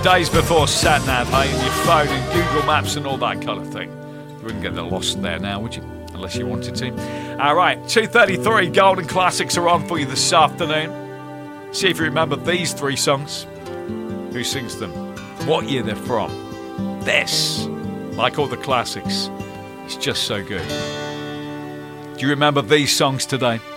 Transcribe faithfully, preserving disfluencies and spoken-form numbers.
days before sat-nav, hey, and your phone and Google Maps and all that kind of thing. You wouldn't get lost there now, would you? Unless you wanted to. All right, two thirty-three Golden Classics are on for you this afternoon. See if you remember these three songs. Who sings them? What year they're from? This, like all the classics, it's just so good. Do you remember these songs today?